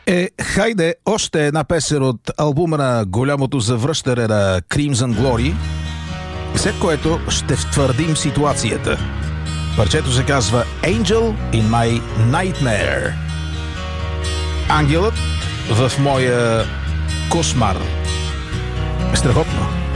Хайде, още една песен от албума на голямото завръщане на Crimson Glory, след което ще втвърдим ситуацията. Парчето се казва Angel in My Nightmare. Ангелът в моя кошмар. Страхотно.